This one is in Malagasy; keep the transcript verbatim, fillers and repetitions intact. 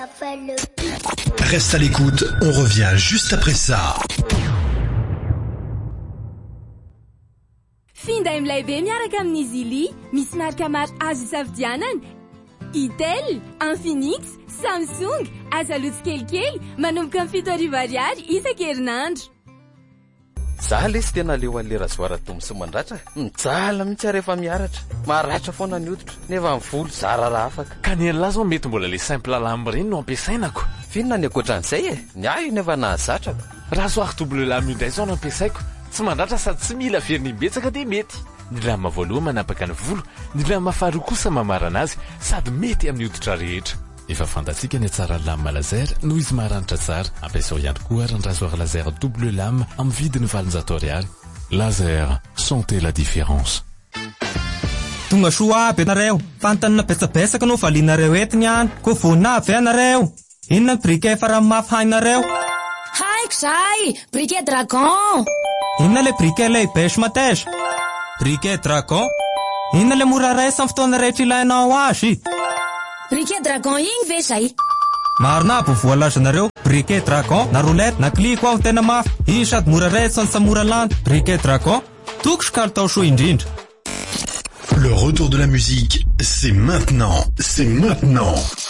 Reste à l'écoute, on revient juste après ça. Finday milaybe miaraka amin'izy Ily, misy marika maro azo isafidianana. Itel, Infinix, Samsung, azalotsy kelikely, manomboka amin'ny fito arivo ariary isan-kerinandro. Zaho lesy tena leo an'le razoaratombo sy mandratra. Mijala mihitsy ary efa miaratra. Maharatra foana ny hoditra, nefa ny volo zara raha afaka. Ka ny an'lahy zao mety mbola le simple lame reny no ampiasainako. Finona ny akoatran'izay e, ny ahy nefa nahazatrako. Raha soary double lame indray zao no ampiasaiko. Tsy mandratra sady tsy mila ferinibetsaka dia mety. Ny lama voalohany manapaka ny volo, ny lama faharoa kosa mamarana azy sady mety amin'ny hoditra rehetra. Efa fantatsika ny tsara lame laser noho izy maharanitra tsara. Ampiasao ihany koa ary ny rasoir laser double lame amin'ny vidiny valonjato ariary. Laser, sentez la différence. Tonga soa aby ianareo, fantanina betsabetsaka no valinareo eto niany, ko voninavy ianareo. Inona ny briquet farany mafy hainareo? Haiko zay, briquet dragon. Inona le briquet lehibe sy mateza? Briquet dragon? Inona le mora raisa amin'ny fotoana rehetra ilainao azy? Briquet dragon igny ve zay? Marina aby voalazanareo, briquet dragon, na roulette, na kliko ao tena mafy. Iny sady mora raisa sy mora lany. Briquet dragon, tokos kalitao soa indrindra. Le retour de la musique, c'est maintenant, c'est maintenant.